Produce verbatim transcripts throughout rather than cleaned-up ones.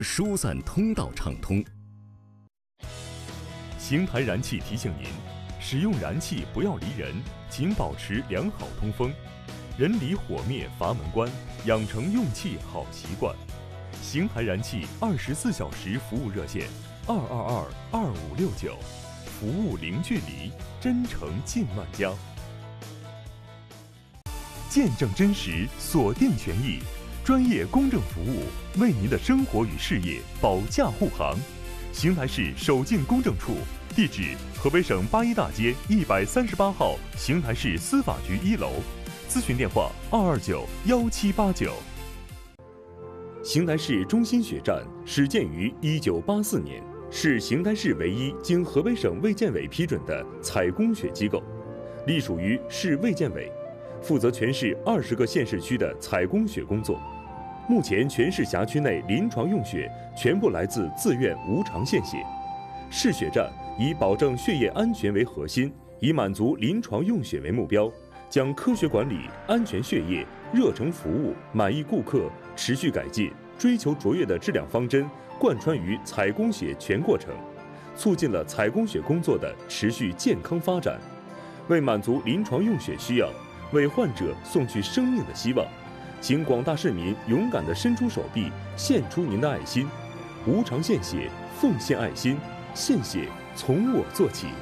疏散通道畅通。邢台燃气提醒您，使用燃气不要离人，请保持良好通风，人离火灭阀门关，养成用气好习惯。邢台燃气二十四小时服务热线：二二二二五六九，服务零距离，真诚近万家。见证真实，锁定权益，专业公正服务，为您的生活与事业保驾护航。邢台市守进公证处，地址：河北省八一大街一百三十八号邢台市司法局一楼，咨询电话：二二九幺七八九。邢台市中心血站始建于一九八四年，是邢台市唯一经河北省卫健委批准的采供血机构，隶属于市卫健委，负责全市二十个县市区的采供血工作。目前全市辖区内临床用血全部来自自愿无偿献血。市血站以保证血液安全为核心，以满足临床用血为目标，将科学管理、安全血液、热诚服务、满意顾客、持续改进、追求卓越的质量方针贯穿于采供血全过程，促进了采供血工作的持续健康发展。为满足临床用血需要，为患者送去生命的希望，请广大市民勇敢地伸出手臂，献出您的爱心。无偿献血，奉献爱心，献血从我做起。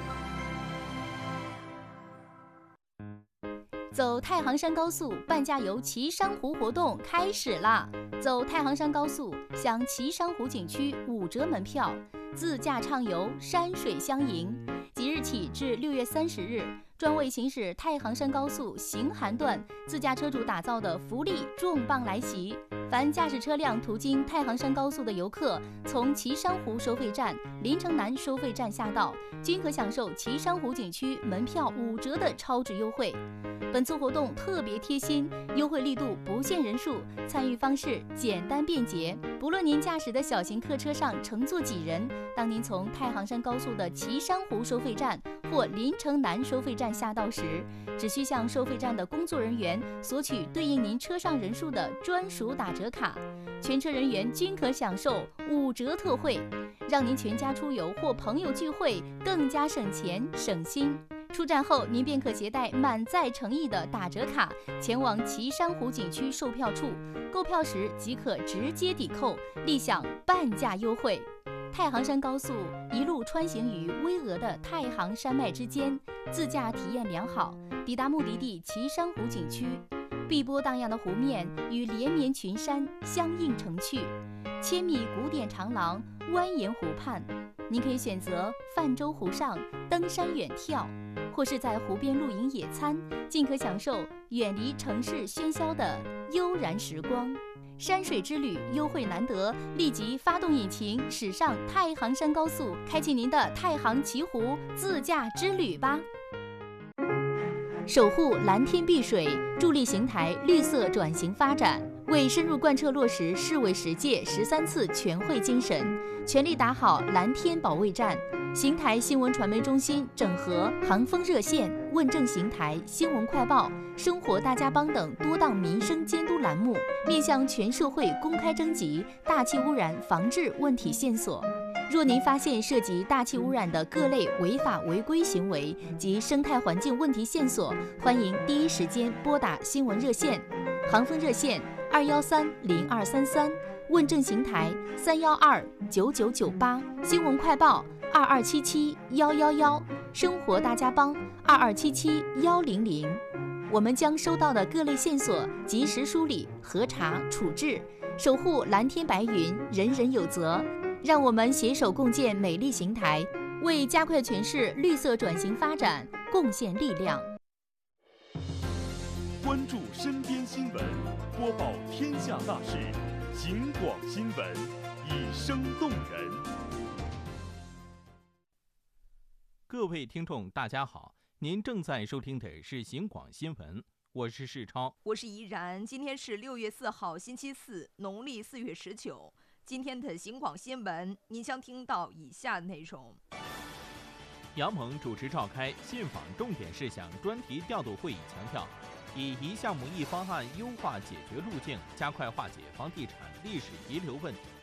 走太行山高速半价游岐山湖活动开始啦！走太行山高速享岐山湖景区五折门票，自驾畅游，山水相迎。即日起至六月三十日，专为行驶太行山高速行韩段自驾车主打造的福利重磅来袭！凡驾驶车辆途经太行山高速的游客，从岐山湖收费站、临城南收费站下道，均可享受岐山湖景区门票五折的超值优惠。本次活动特别贴心，优惠力度不限人数，参与方式简单便捷。不论您驾驶的小型客车上乘坐几人，当您从太行山高速的岐山湖收费站或临城南收费站下道时，只需向收费站的工作人员索取对应您车上人数的专属打折卡，全车人员均可享受五折特惠，让您全家出游或朋友聚会更加省钱省心。出站后，您便可携带满载诚意的打折卡前往岐山湖景区售票处，购票时即可直接抵扣，立享半价优惠。太行山高速一路穿行于巍峨的太行山脉之间，自驾体验良好，抵达目的地岐山湖景区，碧波荡漾的湖面与连绵群山相映成趣，千米古典长廊蜿蜒湖畔，您可以选择泛舟湖上登山远眺，或是在湖边露营野餐，尽可享受远离城市喧嚣的悠然时光。山水之旅优惠难得，立即发动引擎驶上太行山高速，开启您的太行祈湖自驾之旅吧！守护蓝天碧水，助力邢台绿色转型发展。为深入贯彻落实市委十届十三次全会精神，全力打好蓝天保卫战，邢台新闻传媒中心整合航风热线、问政邢台、新闻快报、生活大家帮等多档民生监督栏目，面向全社会公开征集大气污染防治问题线索。若您发现涉及大气污染的各类违法违规行为及生态环境问题线索，欢迎第一时间拨打新闻热线，航风热线二幺三零二三三，问政邢台三幺二九九九八，新闻快报二二七七幺幺幺，生活大家帮二二七七幺零零。我们将收到的各类线索及时梳理、核查、处置，守护蓝天白云，人人有责。让我们携手共建美丽邢台，为加快全市绿色转型发展贡献力量。 关注身边新闻，播报天下大事，警广新闻，以声动人。 各位听众，大家好，您正在收听的是警广新闻，我是世超， 我是怡然。今天是六月四号，星期四，农历四月十九。今天的警广新闻，您将听到以下内容： 杨蒙主持召开信访重点事项专题调度会议，强调以一项目一方案优化解决路径，加快化解房地产历史遗留问题。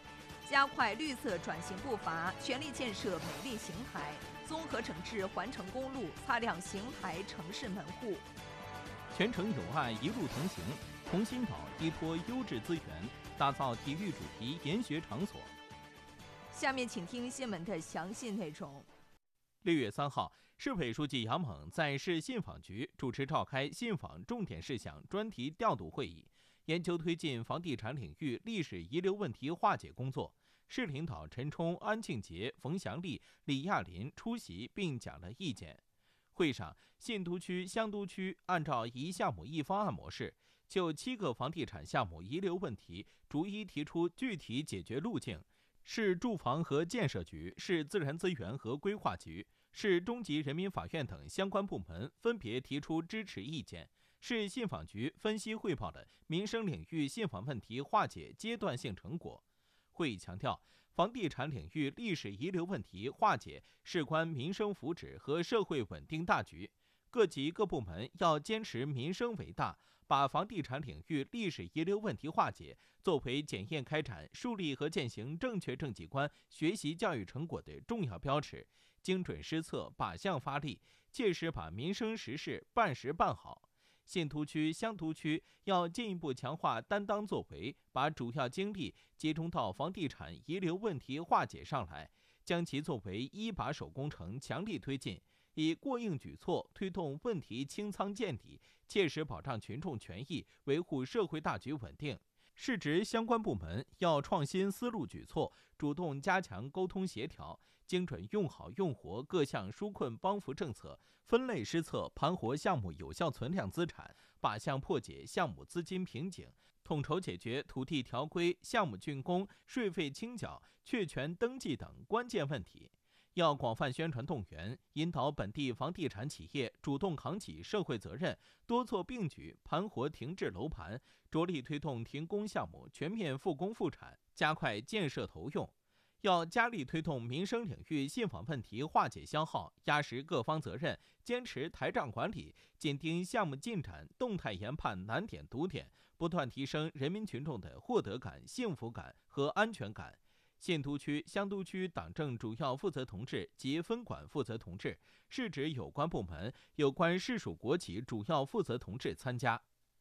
加快绿色转型步伐，全力建设美丽邢台，综合整治环城公路，擦亮邢台城市门户。 全程有爱，一路同行。同心岛依托优质资源，打造体育主题研学场所。 下面请听新闻的详细内容。 六月三号，市委书记杨猛在市信访局主持召开信访重点事项专题调度会议，研究推进房地产领域历史遗留问题化解工作。市领导陈冲、安庆杰、冯祥丽、李亚林出席并讲了意见。会上，信都区、香都区按照一项目一方案模式，就七个房地产项目遗留问题逐一提出具体解决路径。市住房和建设局、市自然资源和规划局、市中级人民法院等相关部门分别提出支持意见。市信访局分析汇报了民生领域信访问题化解阶段性成果。会议强调，房地产领域历史遗留问题化解事关民生福祉和社会稳定大局，各级各部门要坚持民生为大，把房地产领域历史遗留问题化解作为检验开展、树立和践行正确政绩观、学习教育成果的重要标尺，精准施策，靶向发力，切实把民生实事办实办好。信都区、香都区要进一步强化担当作为，把主要精力集中到房地产遗留问题化解上来，将其作为一把手工程强力推进，以过硬举措推动问题清仓见底，切实保障群众权益，维护社会大局稳定。市直相关部门要创新思路举措，主动加强沟通协调，精准用好用活各项纾困帮扶政策，分类施策，盘活项目有效存量资产，靶向破解项目资金瓶颈，统筹解决土地条规、项目竣工、税费清缴、确权登记等关键问题。要广泛宣传动员，引导本地房地产企业主动扛起社会责任，多措并举盘活停滞楼盘，着力推动停工项目全面复工复产，加快建设投用。要加力推动民生领域信访问题化解消耗，压实各方责任，坚持台账管理，紧盯项目进展，动态研判难点堵点，不断提升人民群众的获得感、幸福感和安全感。信都区、香都区党政主要负责同志及分管负责同志、市直有关部门、有关市属国企主要负责同志参加。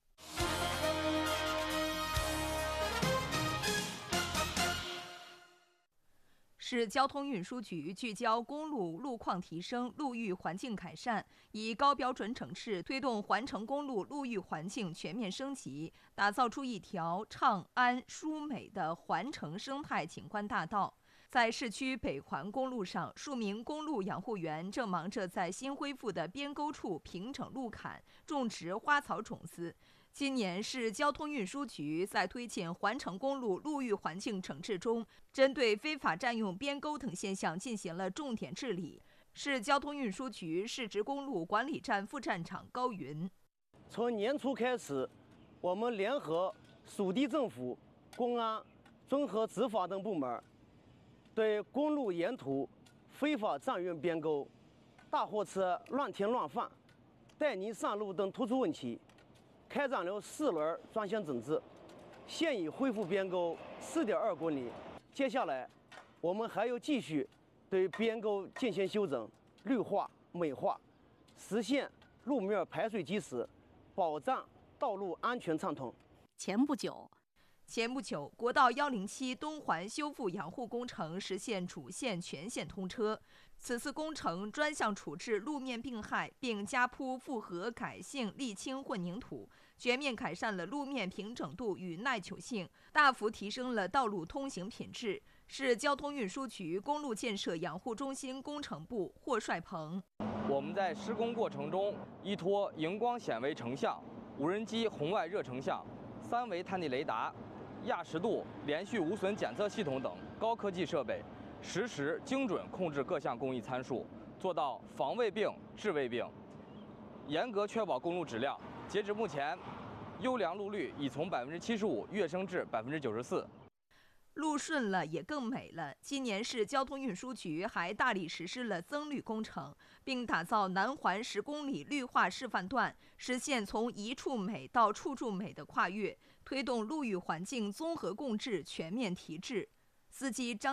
市交通运输局聚焦公路路况提升、路域环境改善，以高标准整治推动环城公路路域环境全面升级，打造出一条畅安舒美的环城生态景观大道。在市区北环公路上，数名公路养护员正忙着在新恢复的边沟处平整路坎、种植花草种子。今年市交通运输局在推进环城公路路域环境整治中，针对非法占用边沟等现象进行了重点治理。市交通运输局市直公路管理站副站长高云： 从年初开始，我们联合属地政府、公安、综合执法等部门，对公路沿途非法占用边沟、大货车乱停乱放、带泥上路等突出问题，开展了四轮专项整治，现已恢复边沟四点二公里。接下来，我们还要继续对边沟进行修整、绿化、美化，实现路面排水及时，保障道路安全畅通。 前不久， 前不久，国道一零七东环修复养护工程实现主线全线通车。此次工程专项处置路面病害，并加铺复合改性沥青混凝土，全面改善了路面平整度与耐久性，大幅提升了道路通行品质。市交通运输局公路建设养护中心工程部霍帅鹏： 我们在施工过程中，依托荧光显微成像、无人机红外热成像、三维探地雷达、压实度连续无损检测系统等高科技设备，实时精准控制各项工艺参数，做到防未病治未病，严格确保公路质量。截止目前，优良路率已从百分之七十五跃升至百分之九十四。 路顺了也更美了。今年市交通运输局还大力实施了增绿工程，并打造南环十公里绿化示范段，实现从一处美到处处美的跨越，推动路域环境综合共治全面提质。 司机张